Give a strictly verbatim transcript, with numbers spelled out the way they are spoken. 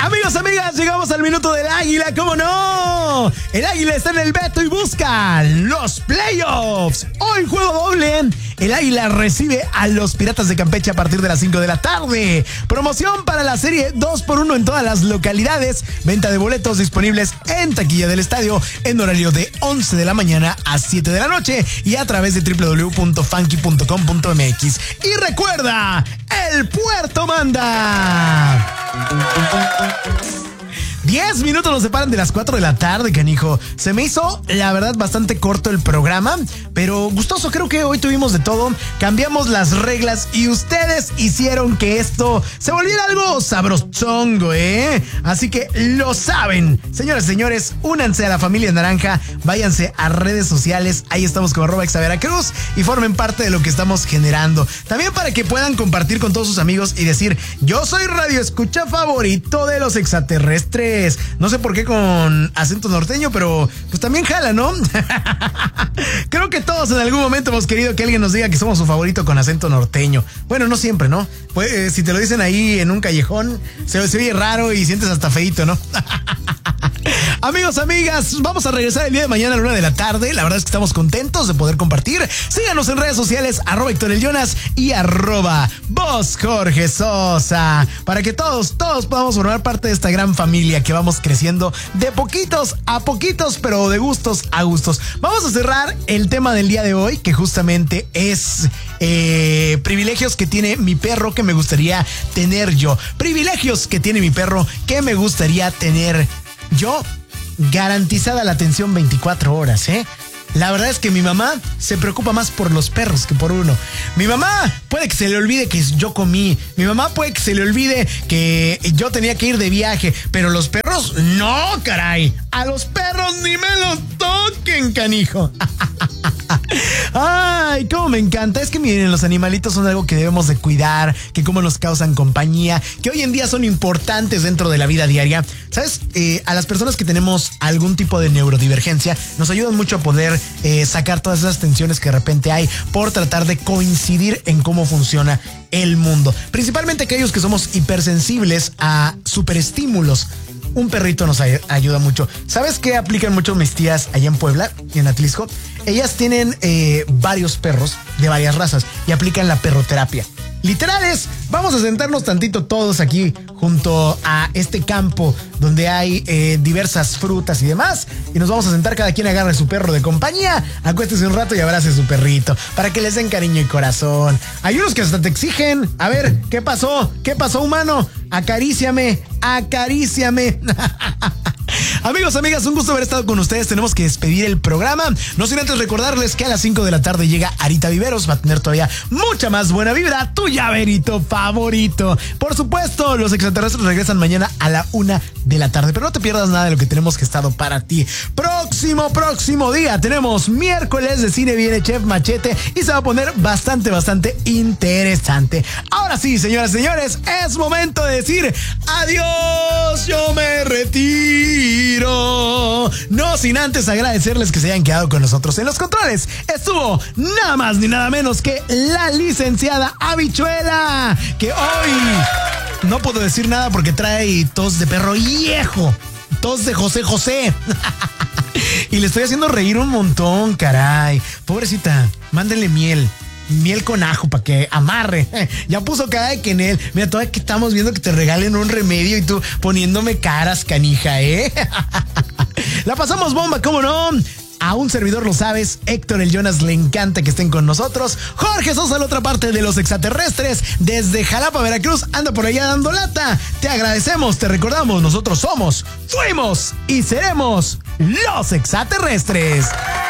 Amigos, amigas, llegamos al minuto del Águila, ¿cómo no? El Águila está en el Beto y busca los playoffs. Hoy juego doble. El Águila recibe a los Piratas de Campeche a partir de las cinco de la tarde. Promoción para la serie dos por uno en todas las localidades. Venta de boletos disponibles en taquilla del estadio en horario de once de la mañana a siete de la noche y a través de doble u doble u doble u punto funky punto com punto m x. Y recuerda, el puerto manda. Diez minutos nos separan de las cuatro de la tarde, canijo. Se me hizo, la verdad, bastante corto el programa, pero gustoso. Creo que hoy tuvimos de todo. Cambiamos las reglas y ustedes hicieron que esto se volviera algo sabrosongo, ¿eh? Así que lo saben. Señoras y señores, únanse a la familia naranja. Váyanse a redes sociales. Ahí estamos con arroba exaveracruz y formen parte de lo que estamos generando. También para que puedan compartir con todos sus amigos y decir, yo soy radio escucha favorito de los extraterrestres. No sé por qué con acento norteño, pero pues también jala, ¿no? Creo que todos en algún momento hemos querido que alguien nos diga que somos su favorito con acento norteño. Bueno, no siempre, ¿no? Pues eh, si te lo dicen ahí en un callejón, se, se oye raro y sientes hasta feíto, ¿no? Amigos, amigas, vamos a regresar el día de mañana a la una de la tarde. La verdad es que estamos contentos de poder compartir. Síganos en redes sociales, arroba Héctor el Jonas y arroba Vos Jorge Sosa, para que todos, todos podamos formar parte de esta gran familia que vamos creciendo de poquitos a poquitos, pero de gustos a gustos. Vamos a cerrar el tema del día de hoy, que justamente es eh, privilegios que tiene mi perro que me gustaría tener yo. Privilegios que tiene mi perro que me gustaría tener yo. Garantizada la atención veinticuatro horas, ¿eh? La verdad es que mi mamá se preocupa más por los perros que por uno. Mi mamá puede que se le olvide que yo comí. Mi mamá puede que se le olvide que yo tenía que ir de viaje. Pero los perros, no, caray. A los perros ni me los toquen, canijo. Ay, cómo me encanta. Es que miren, los animalitos son algo que debemos de cuidar, que cómo nos causan compañía, que hoy en día son importantes dentro de la vida diaria. ¿Sabes? Eh, a las personas que tenemos algún tipo de neurodivergencia, nos ayudan mucho a poder eh, sacar todas esas tensiones que de repente hay por tratar de coincidir en cómo funciona el mundo. Principalmente aquellos que somos hipersensibles a superestímulos. Un perrito nos ay- ayuda mucho. ¿Sabes qué aplican mucho mis tías allá en Puebla y en Atlisco? Ellas tienen eh, varios perros de varias razas y aplican la perroterapia. Literal es, vamos a sentarnos tantito todos aquí junto a este campo donde hay eh, diversas frutas y demás, y nos vamos a sentar, cada quien agarre su perro de compañía, acuéstese un rato y abrace a su perrito para que les den cariño y corazón. Hay unos que hasta te exigen, a ver, ¿qué pasó? ¿Qué pasó, humano? Acaríciame, acaríciame. Amigos, amigas, un gusto haber estado con ustedes. Tenemos que despedir el programa. No sin antes recordarles que a las cinco de la tarde llega Arita Viveros. Va a tener todavía mucha más buena vibra. Tu llaverito favorito. Por supuesto, los extraterrestres regresan mañana a la una de la tarde. Pero no te pierdas nada de lo que tenemos gestado para ti. Próximo, próximo día tenemos miércoles de cine. Viene Chef Machete y se va a poner bastante, bastante interesante. Ahora sí, señoras y señores, es momento de decir adiós. Yo me retiro. No sin antes agradecerles que se hayan quedado con nosotros. En los controles estuvo nada más ni nada menos que la licenciada Habichuela, que hoy no puedo decir nada porque trae tos de perro viejo, tos de José José. Y le estoy haciendo reír un montón, caray. Pobrecita, mándenle miel. Miel con ajo para que amarre. Ya puso cara de que en él. Mira, todavía que estamos viendo que te regalen un remedio y tú poniéndome caras, canija, ¿eh? La pasamos bomba, ¿cómo no? A un servidor lo sabes, Héctor el Jonas le encanta que estén con nosotros. Jorge Sosa, la otra parte de los extraterrestres, desde Jalapa, Veracruz, anda por allá dando lata. Te agradecemos, te recordamos, nosotros somos, fuimos y seremos los extraterrestres.